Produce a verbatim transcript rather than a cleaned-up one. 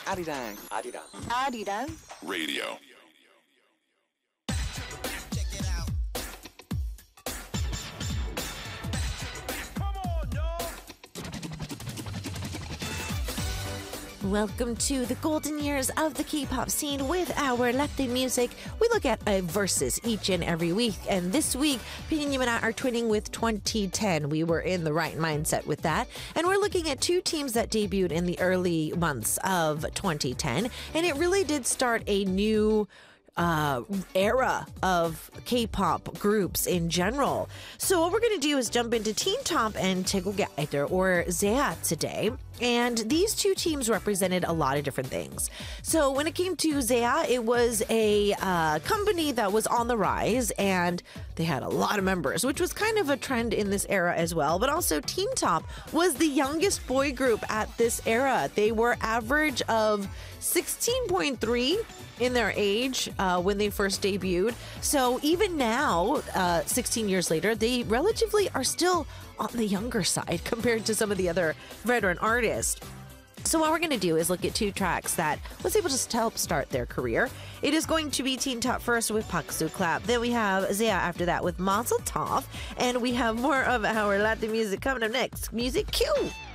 아리랑 아리랑 아리랑 Radio. Welcome to the golden years of the K-pop scene with our Latin music. We look at a versus each and every week. And this week, Pinyin and I are twinning with twenty ten. We were in the right mindset with that. And we're looking at two teams that debuted in the early months of twenty ten. And it really did start a new Uh, era of K-pop groups in general. So what we're going to do is jump into Teen Top and Taegukgaeter or Zea today. And these two teams represented a lot of different things. So when it came to Zea, it was a uh, company that was on the rise and they had a lot of members, which was kind of a trend in this era as well. But also Teen Top was the youngest boy group at this era. They were average of sixteen point three in their age uh, when they first debuted. So even now, uh, sixteen years later, they relatively are still on the younger side compared to some of the other veteran artists. So what we're going to do is look at two tracks that was able to help start their career. It is going to be Teen Top first with Paksu Clap. Then we have Zea after that with Mazel Tov. And we have more of our Latin music coming up next. Music Q!